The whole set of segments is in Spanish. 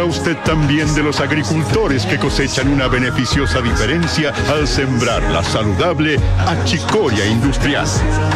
¿Sabía usted también de los agricultores que cosechan una beneficiosa diferencia al sembrar la saludable achicoria industrial?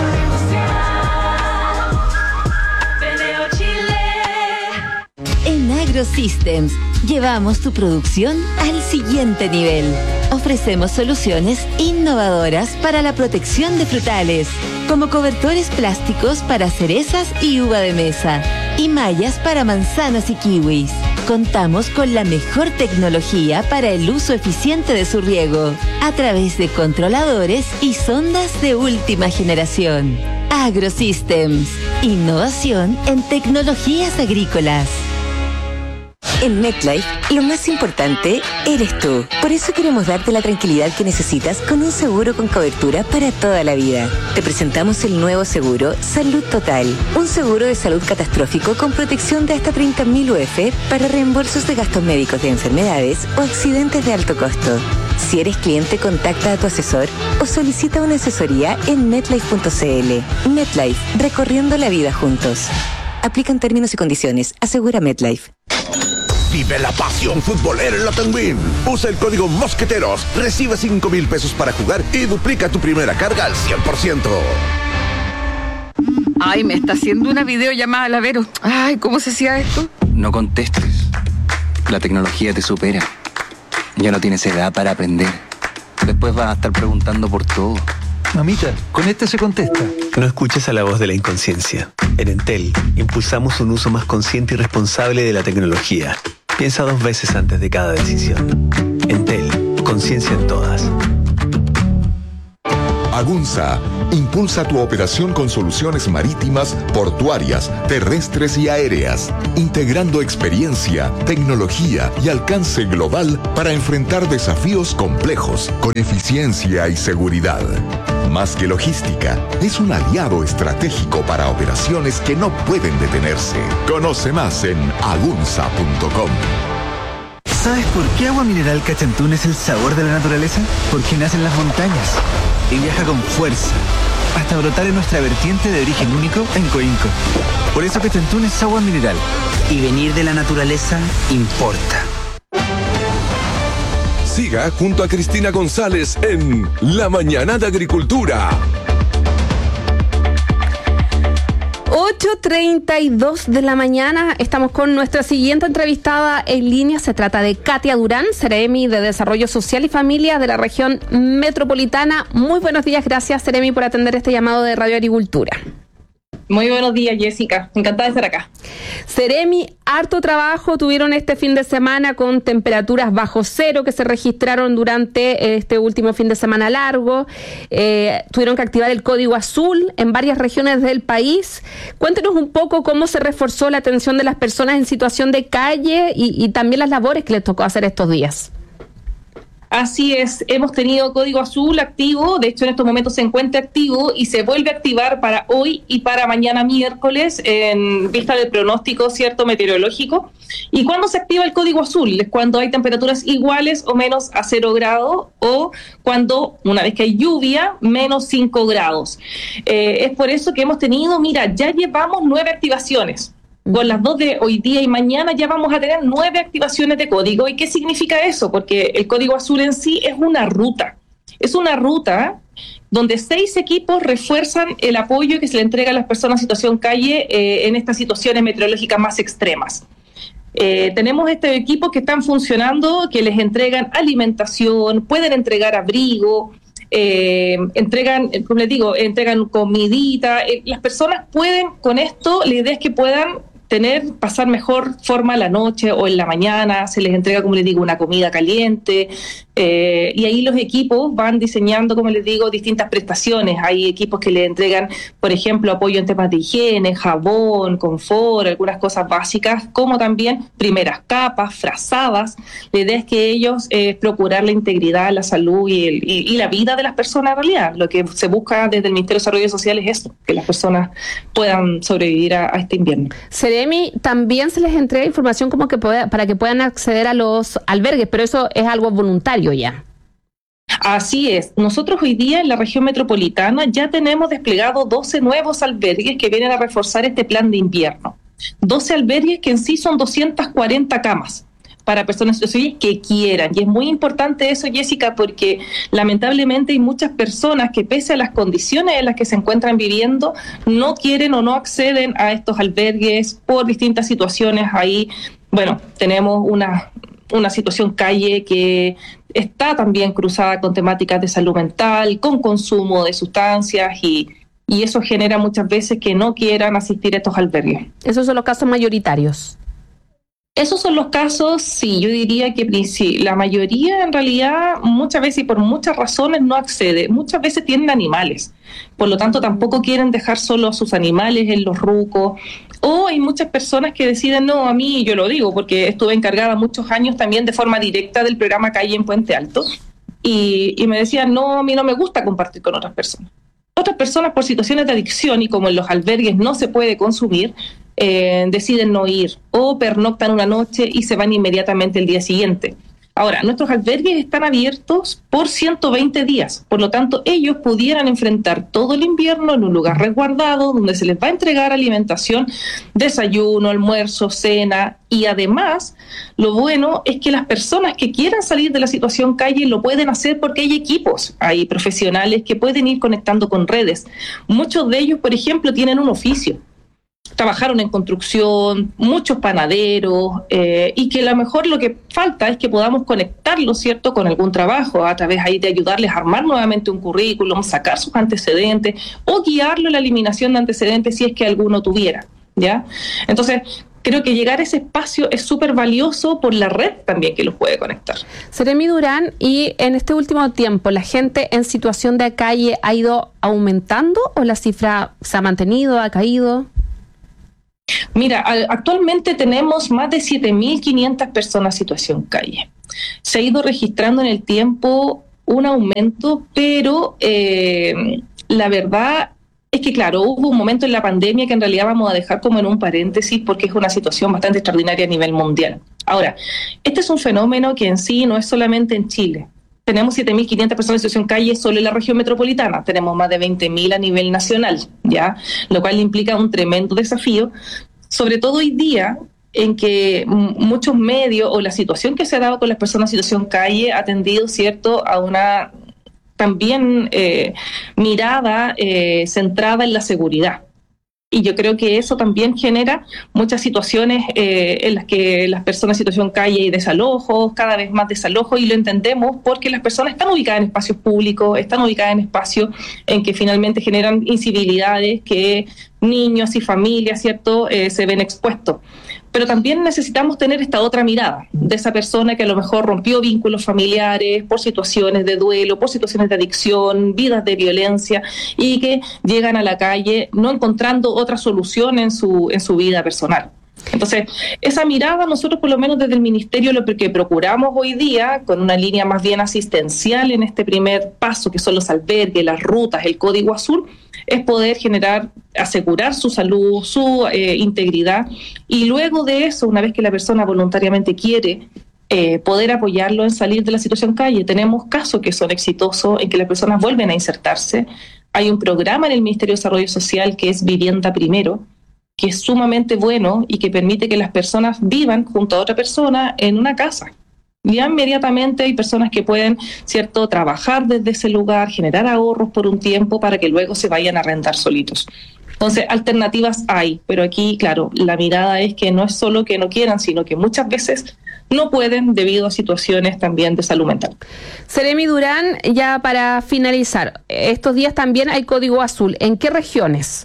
En AgroSystems llevamos tu producción al siguiente nivel. Ofrecemos soluciones innovadoras para la protección de frutales, como cobertores plásticos para cerezas y uva de mesa, y mallas para manzanas y kiwis. Contamos con la mejor tecnología para el uso eficiente de su riego, a través de controladores y sondas de última generación. AgroSystems, innovación en tecnologías agrícolas. En MetLife, lo más importante eres tú. Por eso queremos darte la tranquilidad que necesitas con un seguro con cobertura para toda la vida. Te presentamos el nuevo seguro Salud Total. Un seguro de salud catastrófico con protección de hasta 30.000 UF para reembolsos de gastos médicos de enfermedades o accidentes de alto costo. Si eres cliente, contacta a tu asesor o solicita una asesoría en MetLife.cl. MetLife, recorriendo la vida juntos. Aplican términos y condiciones. Asegura MetLife. Vive la pasión futbolera en la Tenguín. Usa el código Mosqueteros, recibe 5,000 pesos para jugar y duplica tu primera carga al 100%. Ay, me está haciendo una videollamada la Vero. Ay, ¿cómo se hacía esto? No contestes. La tecnología te supera. Ya no tienes edad para aprender. Después vas a estar preguntando por todo. Mamita, con este se contesta. No escuches a la voz de la inconsciencia. En Entel, impulsamos un uso más consciente y responsable de la tecnología. Piensa 2 veces antes de cada decisión. Entel, conciencia en todas. Agunza impulsa tu operación con soluciones marítimas, portuarias, terrestres y aéreas, integrando experiencia, tecnología y alcance global para enfrentar desafíos complejos con eficiencia y seguridad. Más que logística, es un aliado estratégico para operaciones que no pueden detenerse. Conoce más en agunza.com. ¿Sabes por qué Agua Mineral Cachantún es el sabor de la naturaleza? Porque nace en las montañas y viaja con fuerza hasta brotar en nuestra vertiente de origen único en Coinco. Por eso Cachantún es agua mineral. Y venir de la naturaleza importa. Siga junto a Cristina González en La Mañana de Agricultura. 8:32 de la mañana, estamos con nuestra siguiente entrevistada en línea. Se trata de Katia Durán, Seremi de Desarrollo Social y Familia de la región metropolitana. Muy buenos días, gracias Seremi por atender este llamado de Radio Agricultura. Muy buenos días, Jessica. Encantada de estar acá. Seremi, harto trabajo tuvieron este fin de semana con temperaturas bajo cero que se registraron durante este último fin de semana largo. Tuvieron que activar el código azul en varias regiones del país. Cuéntenos un poco cómo se reforzó la atención de las personas en situación de calle y también las labores que les tocó hacer estos días. Así es, hemos tenido código azul activo, de hecho en estos momentos se encuentra activo y se vuelve a activar para hoy y para mañana miércoles en vista del pronóstico, cierto, meteorológico. ¿Y cuándo se activa el código azul? Es cuando hay temperaturas iguales o menos a 0 grados o cuando, una vez que hay lluvia, menos 5 grados. Es por eso que hemos tenido, ya llevamos 9 activaciones. Con las 2 de hoy día y mañana ya vamos a tener 9 activaciones de código. ¿Y qué significa eso? Porque el código azul en sí es una ruta. Es una ruta donde 6 equipos refuerzan el apoyo que se le entrega a las personas en situación calle en estas situaciones meteorológicas más extremas. Tenemos estos equipos que están funcionando, que les entregan alimentación, pueden entregar abrigo, entregan, como les digo, entregan comidita. Las personas pueden, con esto, la idea es que puedan pasar mejor forma la noche o en la mañana, se les entrega, como les digo, una comida caliente, y ahí los equipos van diseñando, como les digo, distintas prestaciones. Hay equipos que les entregan, por ejemplo, apoyo en temas de higiene, jabón, confort, algunas cosas básicas, como también primeras capas, frazadas. La idea es que ellos procurar la integridad, la salud y la vida de las personas en realidad. Lo que se busca desde el Ministerio de Desarrollo Social es eso, que las personas puedan sobrevivir a este invierno. Seremi, también se les entrega información como que para que puedan acceder a los albergues, pero eso es algo voluntario ya. Así es. Nosotros hoy día en la región metropolitana ya tenemos desplegado 12 nuevos albergues que vienen a reforzar este plan de invierno. 12 albergues que en sí son 240 camas. para personas en situación que quieran. Y es muy importante eso, Jessica, porque lamentablemente hay muchas personas que pese a las condiciones en las que se encuentran viviendo, no quieren o no acceden a estos albergues por distintas situaciones. Ahí, bueno, tenemos una situación calle que está también cruzada con temáticas de salud mental, con consumo de sustancias y eso genera muchas veces que no quieran asistir a estos albergues. ¿Esos son los casos mayoritarios? Esos son los casos, sí, yo diría que sí, la mayoría en realidad muchas veces y por muchas razones no accede. Muchas veces tienen animales, por lo tanto tampoco quieren dejar solo a sus animales en los rucos. O hay muchas personas que deciden, no, a mí, yo lo digo porque estuve encargada muchos años también de forma directa del programa Calle en Puente Alto y me decían, no, a mí no me gusta compartir con otras personas. Otras personas por situaciones de adicción y como en los albergues no se puede consumir, deciden no ir o pernoctan una noche y se van inmediatamente el día siguiente. Ahora, nuestros albergues están abiertos por 120 días, por lo tanto ellos pudieran enfrentar todo el invierno en un lugar resguardado donde se les va a entregar alimentación, desayuno, almuerzo, cena y además lo bueno es que las personas que quieran salir de la situación calle lo pueden hacer porque hay equipos, hay profesionales que pueden ir conectando con redes. Muchos de ellos, por ejemplo, tienen un oficio. Trabajaron en construcción, muchos panaderos, y que a lo mejor lo que falta es que podamos conectarlos, ¿cierto?, con algún trabajo, a través ahí de ayudarles a armar nuevamente un currículum, sacar sus antecedentes, o guiarlo en la eliminación de antecedentes si es que alguno tuviera, ¿ya? Entonces, creo que llegar a ese espacio es súper valioso por la red también que los puede conectar. Seremi Durán, y en este último tiempo, ¿la gente en situación de calle ha ido aumentando o la cifra se ha mantenido, ha caído? Mira, actualmente tenemos más de 7.500 personas en situación calle. Se ha ido registrando en el tiempo un aumento, pero la verdad es que, claro, hubo un momento en la pandemia que en realidad vamos a dejar como en un paréntesis porque es una situación bastante extraordinaria a nivel mundial. Ahora, este es un fenómeno que en sí no es solamente en Chile. Tenemos 7.500 personas en situación calle solo en la región metropolitana. Tenemos más de 20.000 a nivel nacional, ¿ya? Lo cual implica un tremendo desafío, sobre todo hoy día en que muchos medios o la situación que se ha dado con las personas en situación calle ha tendido, ¿cierto?, a una también mirada centrada en la seguridad. Y yo creo que eso también genera muchas situaciones en las que las personas en situación calle y desalojos, cada vez más desalojos, y lo entendemos porque las personas están ubicadas en espacios públicos, están ubicadas en espacios en que finalmente generan incivilidades que niños y familias, ¿cierto?, se ven expuestos. Pero también necesitamos tener esta otra mirada de esa persona que a lo mejor rompió vínculos familiares por situaciones de duelo, por situaciones de adicción, vidas de violencia y que llegan a la calle no encontrando otra solución en su vida personal. Entonces, esa mirada nosotros por lo menos desde el Ministerio lo que procuramos hoy día, con una línea más bien asistencial en este primer paso, que son los albergues, las rutas, el Código Azul, es poder asegurar su salud, su integridad, y luego de eso, una vez que la persona voluntariamente quiere, poder apoyarlo en salir de la situación calle. Tenemos casos que son exitosos en que las personas vuelven a insertarse. Hay un programa en el Ministerio de Desarrollo Social que es Vivienda Primero, que es sumamente bueno y que permite que las personas vivan junto a otra persona en una casa. Ya inmediatamente hay personas que pueden, ¿cierto?, trabajar desde ese lugar, generar ahorros por un tiempo para que luego se vayan a arrendar solitos. Entonces, alternativas hay, pero aquí, claro, la mirada es que no es solo que no quieran, sino que muchas veces no pueden debido a situaciones también de salud mental. Seremi Durán, ya para finalizar, estos días también hay Código Azul. ¿En qué regiones?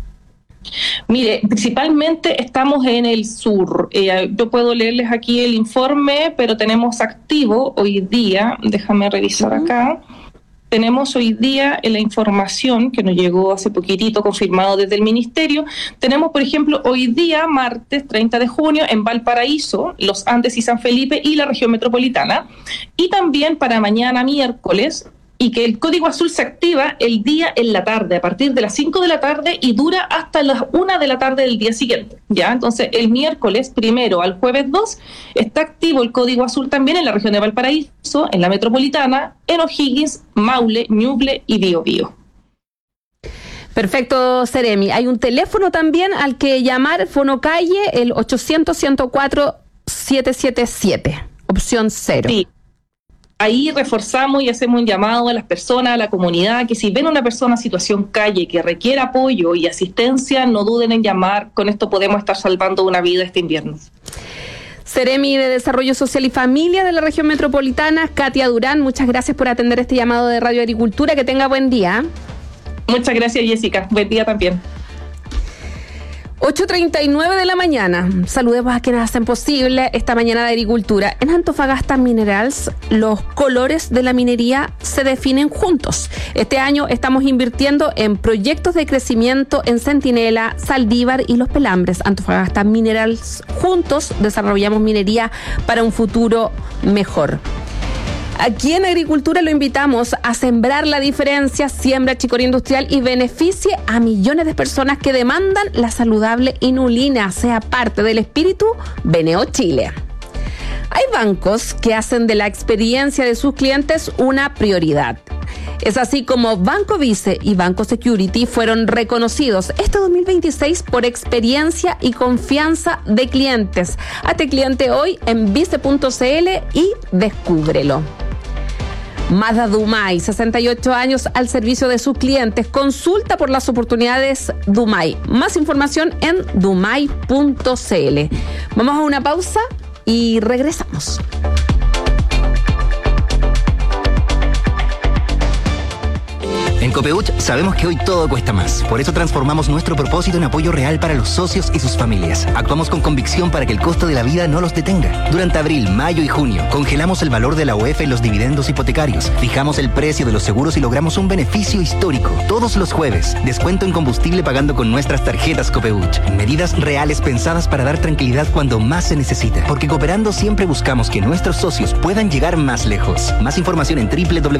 Mire, principalmente estamos en el sur. Yo puedo leerles aquí el informe, pero tenemos activo hoy día, déjame revisar acá, tenemos hoy día en la información que nos llegó hace poquitito, confirmado desde el Ministerio, tenemos, por ejemplo, hoy día, martes 30 de junio, en Valparaíso, Los Andes y San Felipe y la región metropolitana, y también para mañana, miércoles, y que el Código Azul se activa el día en la tarde, a partir de las 5 de la tarde y dura hasta las 1 de la tarde del día siguiente, ¿ya? Entonces, el miércoles 1 al jueves 2 está activo el Código Azul también en la región de Valparaíso, en la metropolitana, en O'Higgins, Maule, Ñuble y Biobío. Perfecto, Seremi. Hay un teléfono también al que llamar, Fonocalle, el 800-104 777, opción 0. Sí. Ahí reforzamos y hacemos un llamado a las personas, a la comunidad, que si ven a una persona en situación calle que requiere apoyo y asistencia, no duden en llamar. Con esto podemos estar salvando una vida este invierno. Seremi de Desarrollo Social y Familia de la región metropolitana, Katia Durán, muchas gracias por atender este llamado de Radio Agricultura. Que tenga buen día. Muchas gracias, Jessica. Buen día también. 8:39 de la mañana. Saludemos a quienes hacen posible esta mañana de agricultura. En Antofagasta Minerals, los colores de la minería se definen juntos. Este año estamos invirtiendo en proyectos de crecimiento en Centinela, Saldívar y Los Pelambres. Antofagasta Minerals, juntos desarrollamos minería para un futuro mejor. Aquí en Agricultura lo invitamos a sembrar la diferencia, siembra chicoria industrial y beneficie a millones de personas que demandan la saludable inulina, sea parte del espíritu Beneo Chile. Hay bancos que hacen de la experiencia de sus clientes una prioridad. Es así como Banco Vice y Banco Security fueron reconocidos este 2026 por experiencia y confianza de clientes. Hazte cliente hoy en vice.cl y descúbrelo. Mazda Dumay, 68 años al servicio de sus clientes. Consulta por las oportunidades Dumay. Más información en dumay.cl. Vamos a una pausa y regresamos. En Copeuch sabemos que hoy todo cuesta más. Por eso transformamos nuestro propósito en apoyo real para los socios y sus familias. Actuamos con convicción para que el costo de la vida no los detenga. Durante abril, mayo y junio, congelamos el valor de la UEF en los dividendos hipotecarios, fijamos el precio de los seguros y logramos un beneficio histórico. Todos los jueves, descuento en combustible pagando con nuestras tarjetas Copeuch. Medidas reales pensadas para dar tranquilidad cuando más se necesita. Porque cooperando siempre buscamos que nuestros socios puedan llegar más lejos. Más información en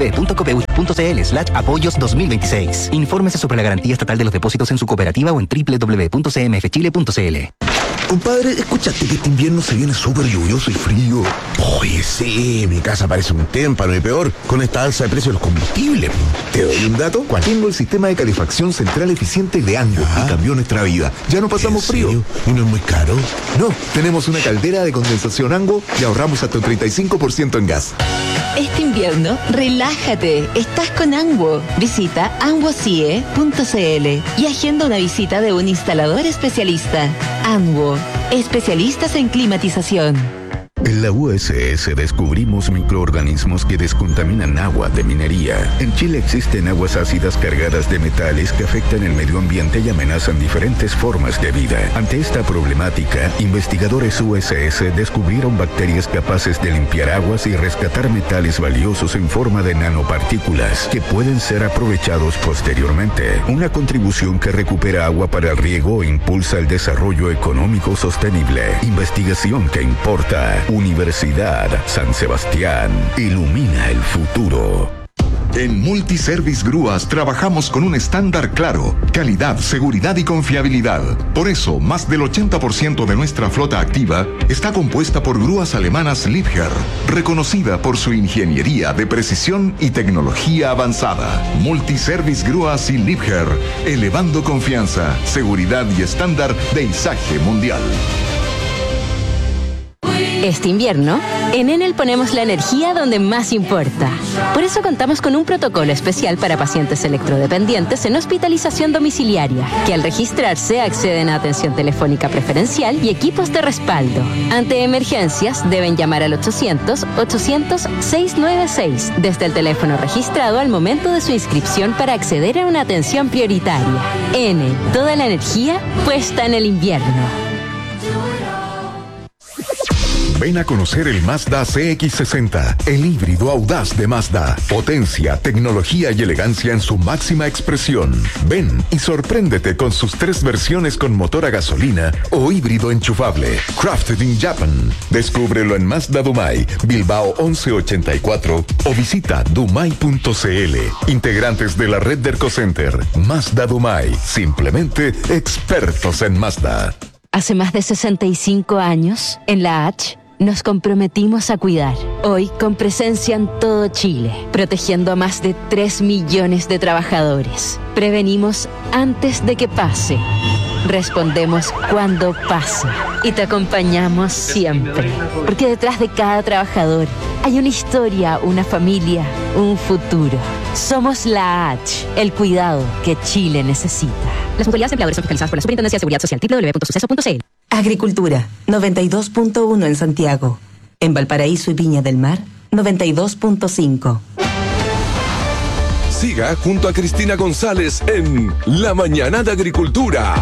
www.copeuch.cl/apoyos 2026. Infórmese sobre la garantía estatal de los depósitos en su cooperativa o en www.cmfchile.cl. Compadre, ¿escuchaste que este invierno se viene súper lluvioso y frío? Oye, sí, mi casa parece un témpano y peor con esta alza de precios de los combustibles. ¿Te doy un dato? Tengo el sistema de calefacción central eficiente de Ango y cambió nuestra vida. Ya no pasamos frío. ¿Y no es muy caro? No, tenemos una caldera de condensación Ango y ahorramos hasta un 35% en gas. Este invierno, relájate. Estás con Anguo. Visita anguocie.cl y agenda una visita de un instalador especialista. Anguo, especialistas en climatización. En la USS descubrimos microorganismos que descontaminan agua de minería. En Chile existen aguas ácidas cargadas de metales que afectan el medio ambiente y amenazan diferentes formas de vida. Ante esta problemática, investigadores USS descubrieron bacterias capaces de limpiar aguas y rescatar metales valiosos en forma de nanopartículas que pueden ser aprovechados posteriormente. Una contribución que recupera agua para el riego e impulsa el desarrollo económico sostenible. Investigación que importa. Universidad San Sebastián. Ilumina el futuro. En Multiservice Grúas trabajamos con un estándar claro: calidad, seguridad y confiabilidad. Por eso, más del 80% de nuestra flota activa está compuesta por grúas alemanas Liebherr, reconocida por su ingeniería de precisión y tecnología avanzada. Multiservice Grúas y Liebherr, elevando confianza, seguridad y estándar de izaje mundial. Este invierno, en Enel ponemos la energía donde más importa. Por eso contamos con un protocolo especial para pacientes electrodependientes en hospitalización domiciliaria, que al registrarse acceden a atención telefónica preferencial y equipos de respaldo. Ante emergencias, deben llamar al 800-800-696 desde el teléfono registrado al momento de su inscripción para acceder a una atención prioritaria. Enel, toda la energía puesta en el invierno. Ven a conocer el Mazda CX-60, el híbrido audaz de Mazda. Potencia, tecnología y elegancia en su máxima expresión. Ven y sorpréndete con sus 3 versiones con motor a gasolina o híbrido enchufable. Crafted in Japan. Descúbrelo en Mazda Dumay, Bilbao 1184 o visita dumay.cl. Integrantes de la red de Ercocenter. Mazda Dumay, simplemente expertos en Mazda. Hace más de 65 años, en la H, nos comprometimos a cuidar. Hoy, con presencia en todo Chile, protegiendo a más de 3 millones de trabajadores. Prevenimos antes de que pase. Respondemos cuando pasa y te acompañamos siempre. Porque detrás de cada trabajador hay una historia, una familia, un futuro. Somos la H, el cuidado que Chile necesita. Las mutualidades de empleadores son fiscalizadas por la Superintendencia de Seguridad Social, www.suceso.cl. Agricultura, 92.1 en Santiago. En Valparaíso y Viña del Mar, 92.5. Siga junto a Cristina González en La Mañana de Agricultura.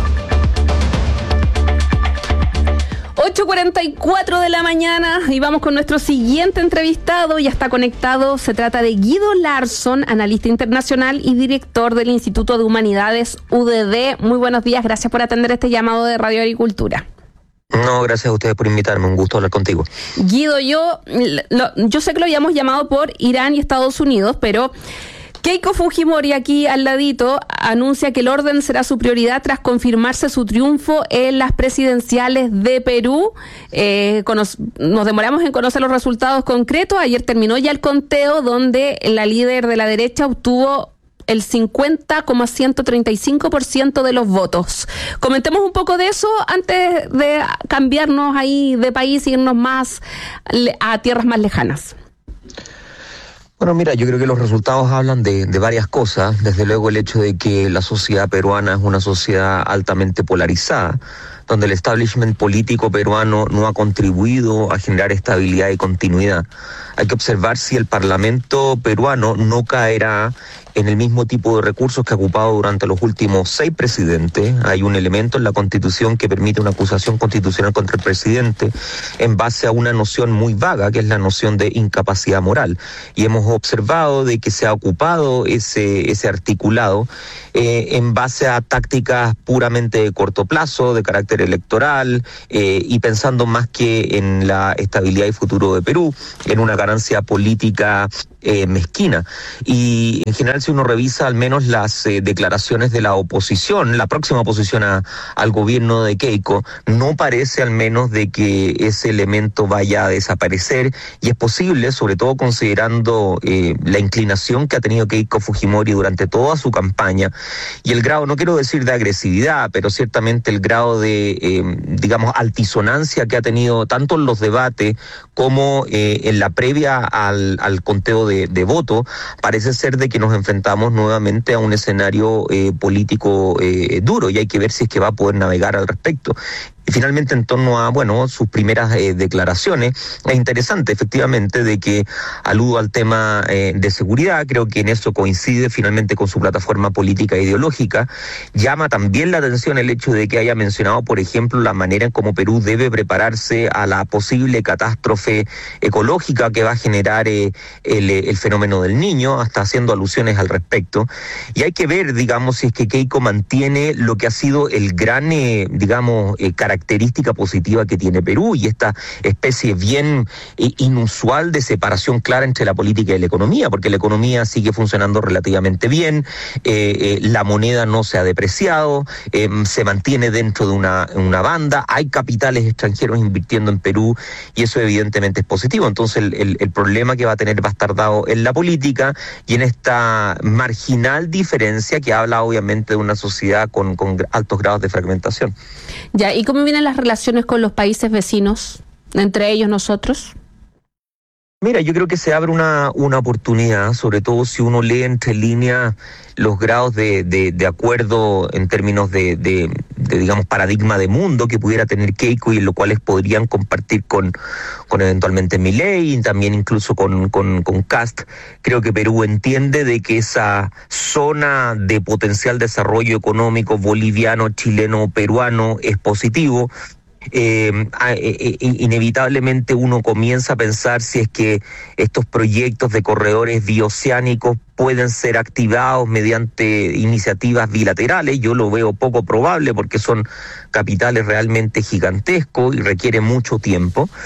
8:44 de la mañana y vamos con nuestro siguiente entrevistado. Ya está conectado. Se trata de Guido Larsson, analista internacional y director del Instituto de Humanidades UDD. Muy buenos días. Gracias por atender este llamado de Radio Agricultura. No, gracias a ustedes por invitarme, un gusto hablar contigo. Guido, yo sé que lo habíamos llamado por Irán y Estados Unidos, pero Keiko Fujimori, aquí al ladito, anuncia que el orden será su prioridad tras confirmarse su triunfo en las presidenciales de Perú. Nos demoramos en conocer los resultados concretos. Ayer terminó ya el conteo, donde la líder de la derecha obtuvo el 50,135% de los votos. Comentemos un poco de eso antes de cambiarnos ahí de país e irnos más a tierras más lejanas. Bueno, mira, yo creo que los resultados hablan de varias cosas. Desde luego el hecho de que la sociedad peruana es una sociedad altamente polarizada, donde el establishment político peruano no ha contribuido a generar estabilidad y continuidad. Hay que observar si el Parlamento peruano no caerá en el mismo tipo de recursos que ha ocupado durante los últimos 6 presidentes. Hay un elemento en la Constitución que permite una acusación constitucional contra el presidente en base a una noción muy vaga, que es la noción de incapacidad moral. Y hemos observado de que se ha ocupado ese articulado en base a tácticas puramente de corto plazo, de carácter electoral, y pensando más que en la estabilidad y futuro de Perú, en una ganancia política mezquina. Y en general, si uno revisa al menos las declaraciones de la oposición, la próxima oposición al gobierno de Keiko, no parece al menos de que ese elemento vaya a desaparecer, y es posible, sobre todo considerando la inclinación que ha tenido Keiko Fujimori durante toda su campaña, y el grado, no quiero decir de agresividad, pero ciertamente el grado de, digamos, altisonancia que ha tenido tanto en los debates como en la previa al conteo de voto. Parece ser de que nos enfrentamos nuevamente a un escenario político duro, y hay que ver si es que va a poder navegar al respecto. Y finalmente, en torno a, sus primeras declaraciones, es interesante efectivamente de que aludo al tema de seguridad. Creo que en eso coincide finalmente con su plataforma política e ideológica. Llama también la atención el hecho de que haya mencionado, por ejemplo, la manera en cómo Perú debe prepararse a la posible catástrofe ecológica que va a generar el fenómeno del Niño, hasta haciendo alusiones al respecto. Y hay que ver, digamos, si es que Keiko mantiene lo que ha sido el gran, característica positiva que tiene Perú, y esta especie bien inusual de separación clara entre la política y la economía, porque la economía sigue funcionando relativamente bien, la moneda no se ha depreciado, se mantiene dentro de una banda, hay capitales extranjeros invirtiendo en Perú, y eso evidentemente es positivo. Entonces el problema que va a tener va a estar dado en la política y en esta marginal diferencia que habla obviamente de una sociedad con altos grados de fragmentación. Ya, ¿y cómo vienen las relaciones con los países vecinos, entre ellos nosotros? Mira, yo creo que se abre una oportunidad, sobre todo si uno lee entre líneas los grados de acuerdo en términos de digamos, paradigma de mundo que pudiera tener Keiko, y en lo cuales podrían compartir con eventualmente Milei, y también incluso con Kast. Creo que Perú entiende de que esa zona de potencial desarrollo económico boliviano, chileno, peruano es positivo. Inevitablemente uno comienza a pensar si es que estos proyectos de corredores bioceánicos pueden ser activados mediante iniciativas bilaterales. Yo lo veo poco probable porque son capitales realmente gigantescos y requiere mucho tiempo.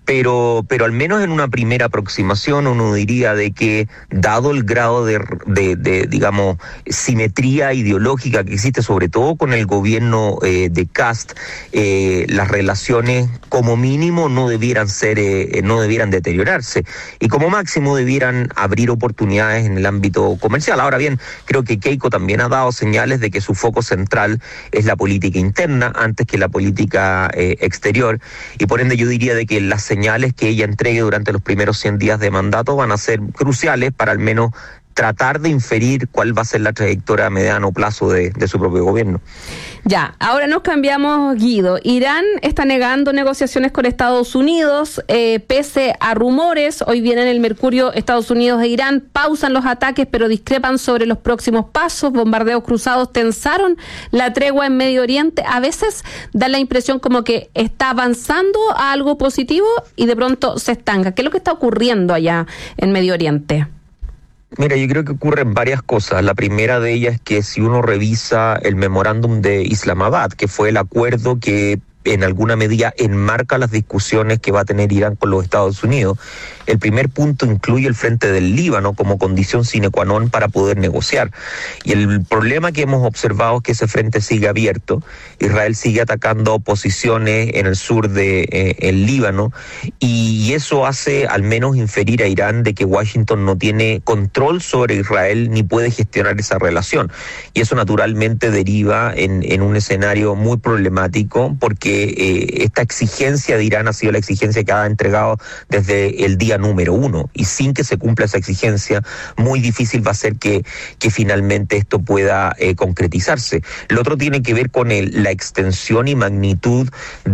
pero al menos en una primera aproximación uno diría de que, dado el grado de digamos, simetría ideológica que existe, sobre todo con el gobierno de Kast, las relaciones como mínimo no debieran deteriorarse, y como máximo debieran abrir oportunidades en el ámbito comercial. Ahora bien, creo que Keiko también ha dado señales de que su foco central es la política interna antes que la política exterior, y por ende yo diría de que las señales que ella entregue durante los primeros 100 días de mandato van a ser cruciales para al menos tratar de inferir cuál va a ser la trayectoria a mediano plazo de su propio gobierno. Ya, ahora nos cambiamos, Guido. Irán está negando negociaciones con Estados Unidos, pese a rumores. Hoy viene en el Mercurio, Estados Unidos e Irán pausan los ataques, pero discrepan sobre los próximos pasos. Bombardeos cruzados tensaron la tregua en Medio Oriente. A veces da la impresión como que está avanzando a algo positivo y de pronto se estanca. ¿Qué es lo que está ocurriendo allá en Medio Oriente? Mira, yo creo que ocurren varias cosas. La primera de ellas es que si uno revisa el memorándum de Islamabad, que fue el acuerdo que en alguna medida enmarca las discusiones que va a tener Irán con los Estados Unidos, el primer punto incluye el frente del Líbano como condición sine qua non para poder negociar. Y el problema que hemos observado es que ese frente sigue abierto. Israel sigue atacando posiciones en el sur de el Líbano, y eso hace al menos inferir a Irán de que Washington no tiene control sobre Israel ni puede gestionar esa relación. Y eso naturalmente deriva en un escenario muy problemático, porque esta exigencia de Irán ha sido la exigencia que ha entregado desde el día número 1, y sin que se cumpla esa exigencia, muy difícil va a ser que finalmente esto pueda concretizarse. Lo otro tiene que ver con la extensión y magnitud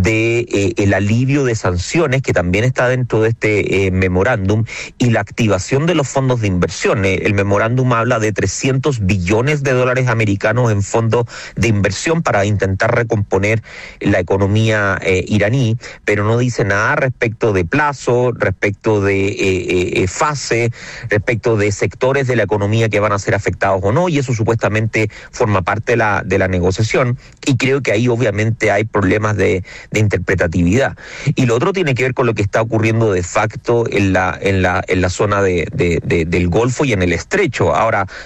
de el alivio de sanciones, que también está dentro de este memorándum, y la activación de los fondos de inversión. El memorándum habla de $300 billones americanos en fondos de inversión para intentar recomponer la economía iraní, pero no dice nada respecto de plazo, respecto de fase, respecto de sectores de la economía que van a ser afectados o no, y eso supuestamente forma parte de la negociación, y creo que ahí obviamente hay problemas de interpretatividad. Y lo otro tiene que ver con lo que está ocurriendo de facto en la zona del Golfo y en el Estrecho. Ahora,